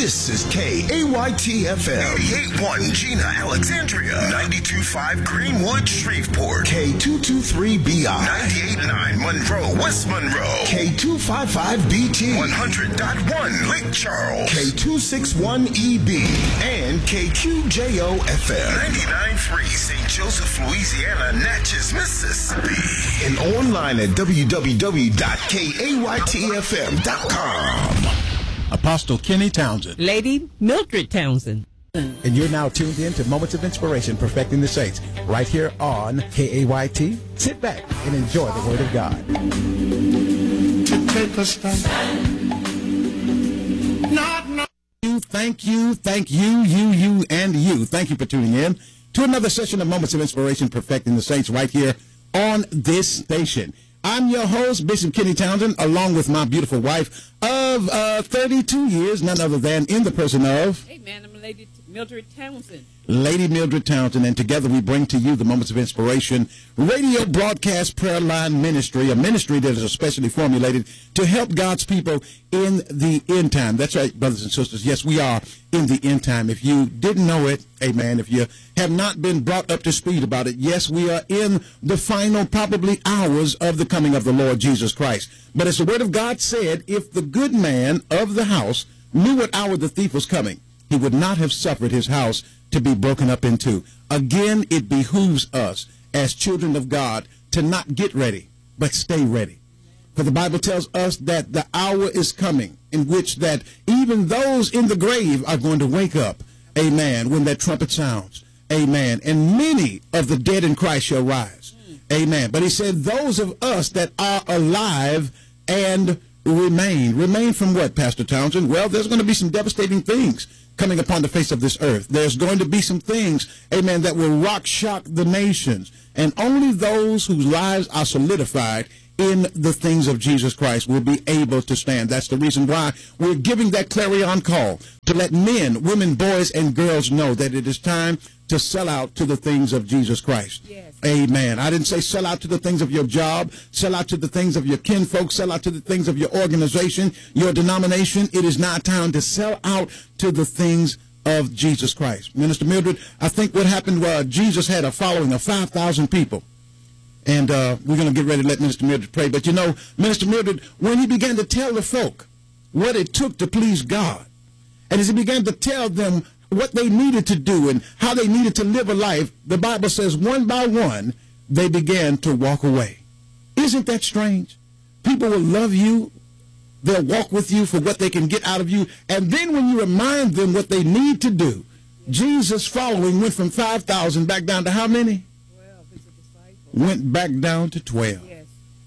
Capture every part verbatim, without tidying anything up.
This is K A Y T F M. eighty-eight point one Gina, Alexandria. ninety-two point five Greenwood, Shreveport. K two two three B I. ninety-eight point nine Monroe, West Monroe. K two five five B T. one hundred point one Lake Charles. K two six one E B. And K Q J O F M. ninety-nine point three Saint Joseph, Louisiana, Natchez, Mississippi. And online at w w w dot k a y t f m dot com. Apostle Kenny Townsend. Lady Mildred Townsend. And you're now tuned in to Moments of Inspiration, Perfecting the Saints, right here on K A Y T. Sit back and enjoy the Word of God. Thank you, thank you, you, you, and you. Thank you for tuning in to another session of Moments of Inspiration, Perfecting the Saints, right here on this station. I'm your host, Bishop Kenny Townsend, along with my beautiful wife of uh, thirty-two years, none other than in the person of... Hey, man, I'm Lady Mildred Townsend. Lady Mildred Townsend, and together we bring to you the Moments of Inspiration radio broadcast prayer line ministry, a ministry that is especially formulated to help God's people in the end time. That's right, brothers and sisters. Yes, we are in the end time. If you didn't know it, amen, if you have not been brought up to speed about it, yes, we are in the final, probably, hours of the coming of the Lord Jesus Christ. But as the Word of God said, if the good man of the house knew what hour the thief was coming, he would not have suffered his house to be broken up in two. Again, it behooves us as children of God to not get ready, but stay ready. For the Bible tells us that the hour is coming in which that even those in the grave are going to wake up, amen, when that trumpet sounds, amen. And many of the dead in Christ shall rise, amen. But he said those of us that are alive and remain. Remain from what, Pastor Townsend? Well, there's going to be some devastating things coming upon the face of this earth. There's going to be some things, amen, that will rock, shock the nations. And only those whose lives are solidified in the things of Jesus Christ will be able to stand. That's the reason why we're giving that clarion call to let men, women, boys, and girls know that it is time to sell out to the things of Jesus Christ. Yes. Amen. I didn't say sell out to the things of your job, sell out to the things of your kinfolk, sell out to the things of your organization, your denomination. It is now time to sell out to the things of Jesus Christ. Minister Mildred, I think what happened was Jesus had a following of five thousand people. And uh, we're going to get ready to let Minister Mildred pray. But you know, Minister Mildred, when he began to tell the folk what it took to please God, and as he began to tell them what they needed to do and how they needed to live a life, the Bible says one by one, they began to walk away. Isn't that strange? People will love you. They'll walk with you for what they can get out of you. And then when you remind them what they need to do, Jesus' following went from five thousand back down to how many? twelve. He's a disciple. Went back down to twelve. Yes.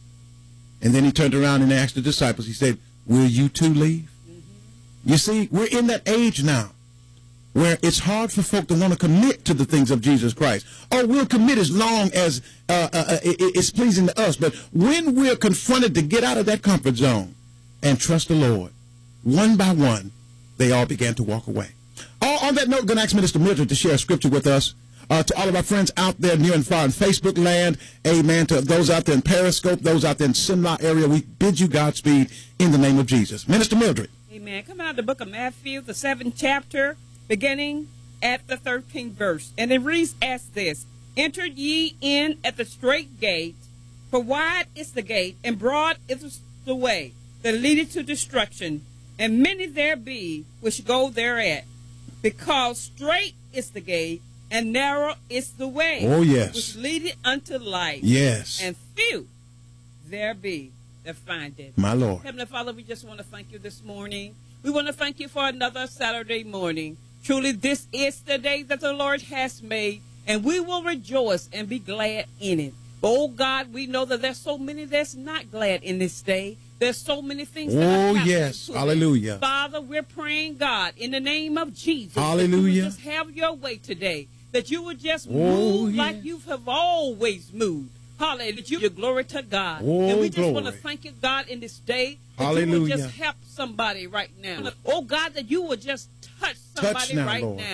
And then he turned around and asked the disciples, he said, will you two leave? Mm-hmm. You see, we're in that age now where it's hard for folk to want to commit to the things of Jesus Christ. Oh, we'll commit as long as uh, uh, it, it's pleasing to us. But when we're confronted to get out of that comfort zone and trust the Lord, one by one, they all began to walk away. Oh, on that note, I'm going to ask Minister Mildred to share a scripture with us. Uh, to all of our friends out there near and far in Facebook land, amen, to those out there in Periscope, those out there in Simla area, we bid you Godspeed in the name of Jesus. Minister Mildred. Amen. Come out of the book of Matthew, the seventh chapter, beginning at the thirteenth verse. And it reads as this: Enter ye in at the straight gate, for wide is the gate, and broad is the way that leadeth to destruction, and many there be which go thereat. Because straight is the gate, and narrow is the way, oh, yes, which leadeth unto life. Yes. And few there be that find it. My Lord. Heavenly Father, we just want to thank you this morning. We want to thank you for another Saturday morning. Truly, this is the day that the Lord has made, and we will rejoice and be glad in it. But, oh God, we know that there's so many that's not glad in this day. There's so many things that oh, are happening. Yes. To Hallelujah. them. Father, we're praying, God, in the name of Jesus, hallelujah, that you would just have your way today, that you would just oh, move yes, like you have always moved. Hallelujah. Glory to God. Oh, and we just glory. want to thank you, God, in this day, that hallelujah, you would just help somebody right now. Oh, God, that you would just touch somebody touch now, right Lord. now.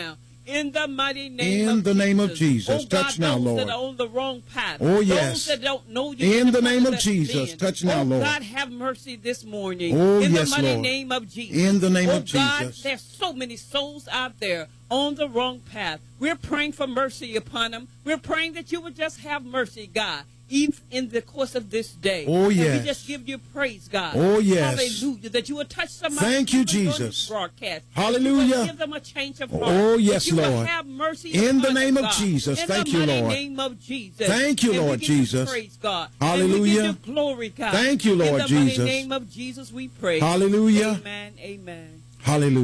In the mighty name In of the Jesus. name of Jesus. Oh, God, Touch now, those Lord. that are on the wrong path. Oh, yes. Those that don't know you. In the the name of pardon Jesus. sin. Touch now, oh, Lord. God, have mercy this morning. Oh, In yes, the mighty Lord. name of Jesus. In the name oh, of God, Jesus. there's so many souls out there on the wrong path. We're praying for mercy upon them. We're praying that you would just have mercy, God, even in the course of this day. Oh, yes. And we just give you praise, God. Oh, yes. Hallelujah. That you would touch somebody. Thank you, even during this Jesus. Broadcast. Hallelujah. That you would give them a change of heart. Oh, yes, that you Lord. Would have mercy In the upon name them, of God. Jesus. In Thank the you, mighty Lord. name of Jesus. Thank you, And we Lord give you Jesus. praise, God. Hallelujah. And we give you glory, God. Thank you, Lord In the Jesus. mighty name of Jesus, we pray. Hallelujah. Amen. Amen. Hallelujah.